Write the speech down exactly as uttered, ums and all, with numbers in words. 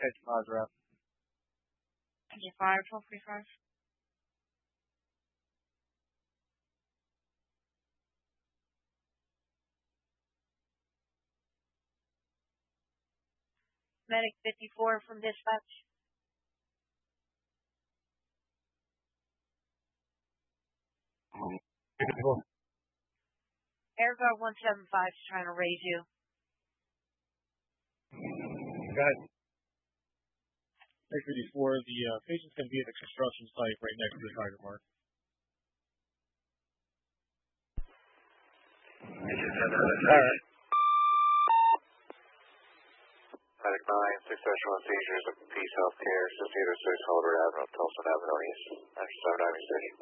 fifty-five rep. fifty-five, twelve forty-five. Medic fifty-four from dispatch. Airguard one seven five is trying to raise you. Go ahead. Medic fifty-four, the uh, patient's going to be at the construction site right next to the target mark. All right. Medic nine, successful on seizures of Peace Healthcare, Associated with Six Holder Avenue, Tulsa Avenue East, after seven Avenue Station.